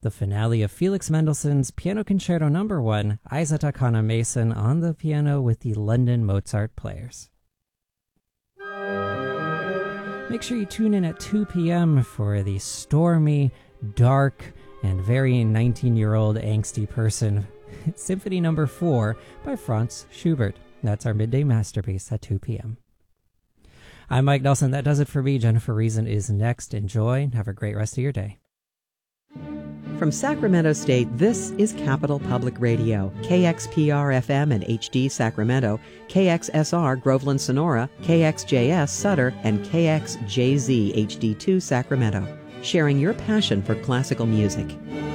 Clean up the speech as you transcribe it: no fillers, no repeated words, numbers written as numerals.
the finale of Felix Mendelssohn's Piano Concerto No. 1, Isa Takana Mason on the piano with the London Mozart Players. Make sure you tune in at 2 p.m. for the stormy, dark, and very 19-year-old angsty person, Symphony No. 4 by Franz Schubert. That's our midday masterpiece at 2 p.m. I'm Mike Nelson. That does it for me. Jennifer Reason is next. Enjoy. Have a great rest of your day. From Sacramento State, this is Capital Public Radio, KXPR-FM and HD Sacramento, KXSR Groveland Sonora, KXJS Sutter, and KXJZ HD2 Sacramento, sharing your passion for classical music.